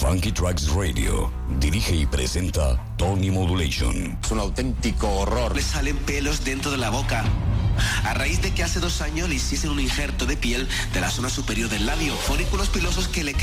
Funky Tracks Radio. Dirige y presenta Tony Modulation. Es un auténtico horror. Le salen pelos dentro de la boca. A raíz de que hace 2 años le hiciesen un injerto de piel de la zona superior del labio, folículos pilosos que le